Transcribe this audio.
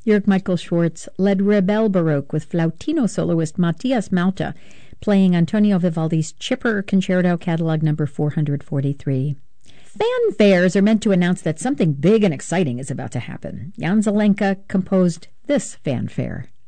Jörg Michael Schwartz led Rebel Baroque with flautino soloist Matthias Malta playing Antonio Vivaldi's Chipper Concerto Catalog No. 443. Fanfares are meant to announce that something big and exciting is about to happen. Jan Zelenka composed this fanfare.